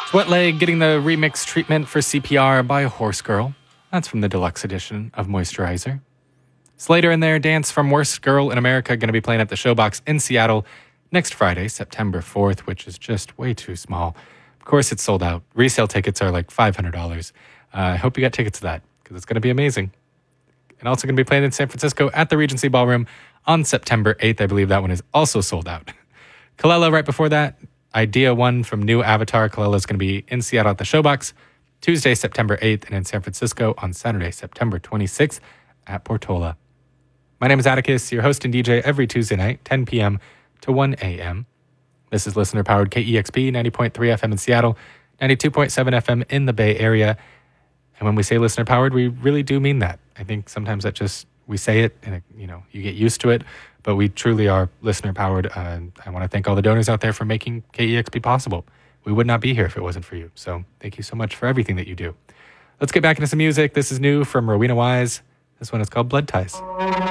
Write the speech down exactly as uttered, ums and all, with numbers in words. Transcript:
Wet Leg getting the remix treatment for C P R by Horse Girl. That's from the deluxe edition of Moisturizer. Slater in there, Dance from Worst Girl in America, going to be playing at the Showbox in Seattle next Friday, September fourth, which is just way too small. Of course, it's sold out. Resale tickets are like five hundred dollars. Uh, I hope you got tickets to that because it's going to be amazing. And also going to be playing in San Francisco at the Regency Ballroom on September eighth. I believe that one is also sold out. Kalela right before that. Idea One from New Avatar. Kalela is going to be in Seattle at the Showbox Tuesday, September eighth, and in San Francisco on Saturday, September twenty-sixth at Portola. My name is Atticus, your host and D J every Tuesday night, ten p.m. to one a.m. This is listener-powered K E X P, ninety point three F M in Seattle, ninety-two point seven F M in the Bay Area. And when we say listener-powered, we really do mean that. I think sometimes that just, we say it and, it, you know, you get used to it, but we truly are listener-powered. Uh, and I want to thank all the donors out there for making K E X P possible. We would not be here if it wasn't for you. So thank you so much for everything that you do. Let's get back into some music. This is new from Rowena Wise. This one is called Blood Ties.